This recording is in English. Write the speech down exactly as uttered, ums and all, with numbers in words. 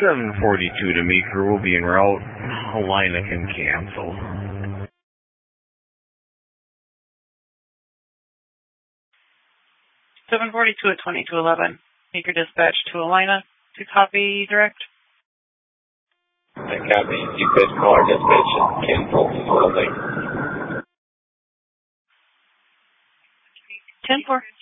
seven forty-two to Meeker will be en route. Alina can cancel. seven forty-two at twenty-two eleven. Meeker dispatch to Alina. To copy direct. I copy. Dispatch caller dispatch cancel slowly. ten four.